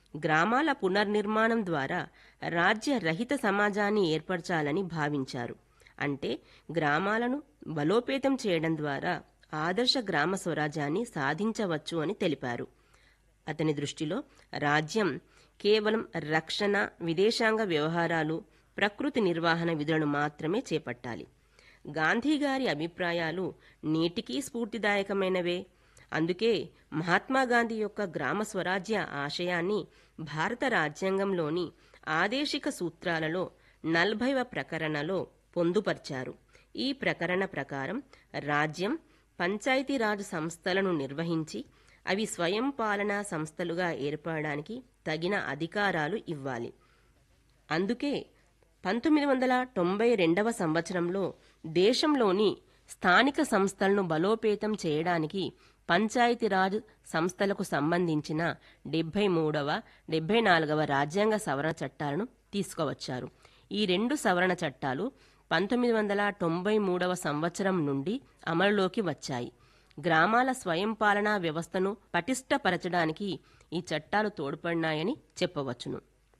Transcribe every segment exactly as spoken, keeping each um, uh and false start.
గ్రామాల పునర్నిర్మాణం ద్వారా రాజ్య రహిత సమాజాన్ని ఏర్పరచాలని భావించారు. అంటే గ్రామాలను బలోపేతం చేయడం ద్వారా ఆదర్శ గ్రామ స్వరాజ్యాన్ని సాధించవచ్చు అని తెలిపారు. అతని దృష్టిలో రాజ్యం కేవలం రక్షణ, విదేశాంగ వ్యవహారాలు, ప్రకృతి నిర్వహణ విధులను మాత్రమే చేపట్టాలి. గాంధీగారి అభిప్రాయాలు నేటికీ స్ఫూర్తిదాయకమైనవే. అందుకే మహాత్మాగాంధీ యొక్క గ్రామ స్వరాజ్య ఆశయాన్ని భారత రాజ్యాంగంలోని ఆదేశిక సూత్రాలలో నలభైవ ప్రకరణలో పొందుపర్చారు. ఈ ప్రకరణ ప్రకారం రాజ్యం పంచాయతీరాజ్ సంస్థలను నిర్వహించి అవి స్వయం పాలనా సంస్థలుగా ఏర్పడడానికి తగిన అధికారాలు ఇవ్వాలి. అందుకే పంతొమ్మిది వందల తొంభై రెండవ సంవత్సరంలో దేశంలోని స్థానిక సంస్థలను బలోపేతం చేయడానికి పంచాయతీరాజ్ సంస్థలకు సంబంధించిన డెబ్బై మూడవ డెబ్బై నాలుగవ రాజ్యాంగ సవరణ చట్టాలను తీసుకువచ్చారు. ఈ రెండు సవరణ చట్టాలు పంతొమ్మిది వందల తొంభై మూడవ సంవత్సరం నుండి అమలులోకి వచ్చాయి. గ్రామాల స్వయం పాలనా వ్యవస్థను పటిష్టపరచడానికి ఈ చట్టాలు తోడ్పడినాయని చెప్పవచ్చును.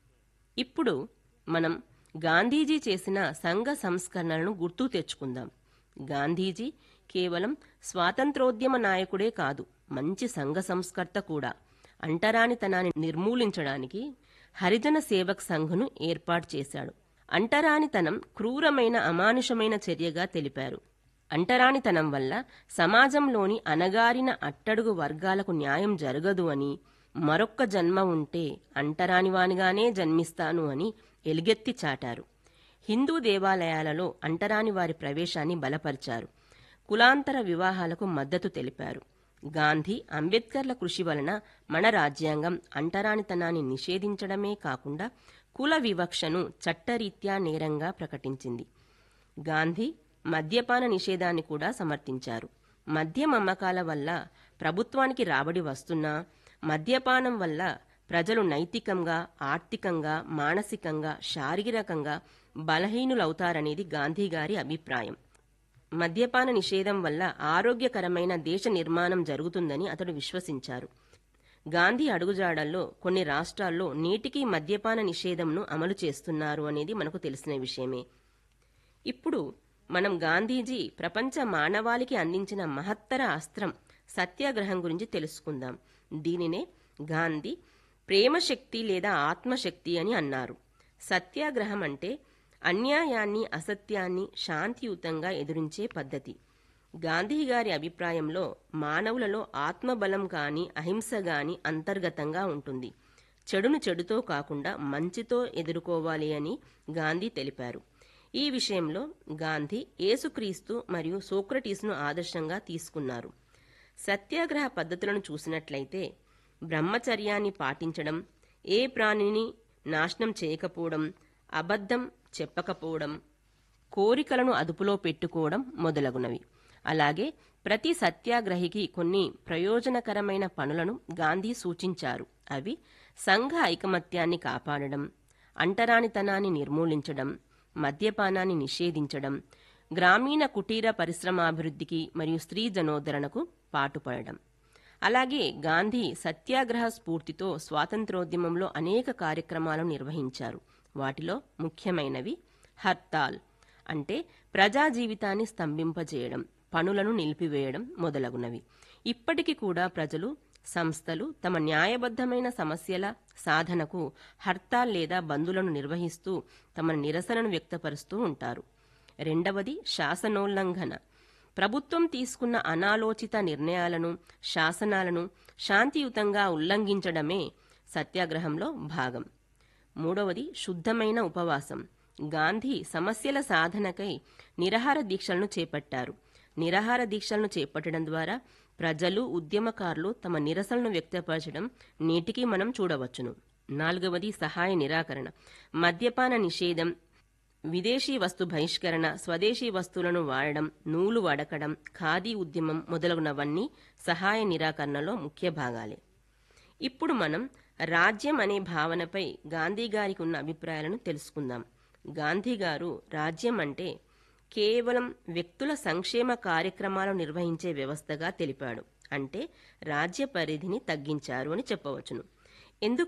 ఇప్పుడు మనం గాంధీజీ చేసిన సంఘ సంస్కరణలను గుర్తు తెచ్చుకుందాం. గాంధీజీ కేవలం స్వాతంత్రోద్యమ నాయకుడే కాదు, మంచి సంఘ సంస్కర్త కూడా. అంటరానితనాన్ని నిర్మూలించడానికి హరిజన సేవక్ సంఘ్ను ఏర్పాటు చేశాడు. అంటరానితనం క్రూరమైన, అమానుషమైన చర్యగా తెలిపారు. అంటరానితనం వల్ల సమాజంలోని అణగారిన అట్టడుగు వర్గాలకు న్యాయం జరగదు అని, మరొక్క జన్మ ఉంటే అంటరానివానిగానే జన్మిస్తాను అని ఎలుగెత్తి చాటారు. హిందూ దేవాలయాలలో అంటరాని వారి ప్రవేశాన్ని బలపరిచారు. కులాంతర వివాహాలకు మద్దతు తెలిపారు. గాంధీ, అంబేద్కర్ల కృషి వలన మన రాజ్యాంగం అంటరానితనాన్ని నిషేధించడమే కాకుండా కుల వివక్షను చట్టరీత్యా నేరంగా ప్రకటించింది. గాంధీ మద్యపాన నిషేధాన్ని కూడా సమర్థించారు. మద్యం అమ్మకాల వల్ల ప్రభుత్వానికి రాబడి వస్తున్నా మద్యపానం వల్ల ప్రజలు నైతికంగా, ఆర్థికంగా, మానసికంగా, శారీరకంగా బలహీనులవుతారనేది గాంధీగారి అభిప్రాయం. మద్యపాన నిషేధం వల్ల ఆరోగ్యకరమైన దేశ నిర్మాణం జరుగుతుందని అతడు విశ్వసించారు. గాంధీ అడుగుజాడల్లో కొన్ని రాష్ట్రాల్లో నేటికీ మద్యపాన నిషేధంను అమలు చేస్తున్నారు అనేది మనకు తెలిసిన విషయమే. ఇప్పుడు మనం గాంధీజీ ప్రపంచ మానవాళికి అందించిన మహత్తర అస్త్రం సత్యాగ్రహం గురించి తెలుసుకుందాం. దీనినే గాంధీ ప్రేమశక్తి లేదా ఆత్మశక్తి అని అన్నారు. సత్యాగ్రహం అంటే అన్యాయాన్ని, అసత్యాన్ని శాంతియుతంగా ఎదురించే పద్ధతి. గాంధీగారి అభిప్రాయంలో మానవులలో ఆత్మబలం గాని, అహింస గాని అంతర్గతంగా ఉంటుంది. చెడును చెడుతో కాకుండా మంచితో ఎదుర్కోవాలి అని గాంధీ తెలిపారు. ఈ విషయంలో గాంధీ యేసుక్రీస్తు మరియు సోక్రటీస్ను ఆదర్శంగా తీసుకున్నారు. సత్యాగ్రహ పద్ధతులను చూసినట్లయితే బ్రహ్మచర్యాన్ని పాటించడం, ఏ ప్రాణిని నాశనం చేయకపోవడం, అబద్ధం చెప్పకపోవడం, కోరికలను అదుపులో పెట్టుకోవడం మొదలగునవి. అలాగే ప్రతి సత్యాగ్రహికి కొన్ని ప్రయోజనకరమైన పనులను గాంధీ సూచించారు. అవి సంఘ ఐకమత్యాన్ని కాపాడడం, అంటరానితనాన్ని నిర్మూలించడం, మద్యపానాన్ని నిషేధించడం, గ్రామీణ కుటీర పరిశ్రమాభివృద్ధికి మరియు స్త్రీ జనోద్ధరణకు పాటుపడడం. అలాగే గాంధీ సత్యాగ్రహ స్ఫూర్తితో స్వాతంత్రోద్యమంలో అనేక కార్యక్రమాలను నిర్వహించారు. వాటిలో ముఖ్యమైనవి హర్తాల్ అంటే ప్రజా జీవితాన్ని స్తంభింపజేయడం, పనులను నిలిపివేయడం మొదలగునవి. ఇప్పటికీ కూడా ప్రజలు, సంస్థలు తమ న్యాయబద్ధమైన సమస్యల సాధనకు హర్తాల్ లేదా బందులను నిర్వహిస్తూ తమ నిరసనను వ్యక్తపరుస్తూ ఉంటారు. రెండవది శాసనోల్లంఘన. ప్రభుత్వం తీసుకున్న అనాలోచిత నిర్ణయాలను, శాసనాలను శాంతియుతంగా ఉల్లంఘించడమే సత్యాగ్రహంలో భాగం. మూడవది శుద్ధమైన ఉపవాసం. గాంధీ సమస్యల సాధనకై నిరాహార దీక్షలను చేపట్టారు. నిరాహార దీక్షలను చేపట్టడం ద్వారా ప్రజలు, ఉద్యమకారులు తమ నిరసనను వ్యక్తపరచడం నేటికీ మనం చూడవచ్చును. నాలుగవది సహాయ నిరాకరణ. మద్యపాన నిషేధం, విదేశీ వస్తు బహిష్కరణ, స్వదేశీ వస్తువులను వాడడం, నూలు వడకడం, ఖాదీ ఉద్యమం మొదలగునవన్నీ సహాయ నిరాకరణలో ముఖ్య భాగాలే. ఇప్పుడు మనం రాజ్యం అనే భావనపై గాంధీ గారికి ఉన్న అభిప్రాయాలను తెలుసుకుందాం. గాంధీ గారు రాజ్యం అంటే కేవలం వ్యక్తుల సంక్షేమ కార్యక్రమాలు నిర్వహించే వ్యవస్థగా తెలిపాడు. అంటే రాజ్య పరిధిని తగ్గించారు అని చెప్పవచ్చును. ఎందుకు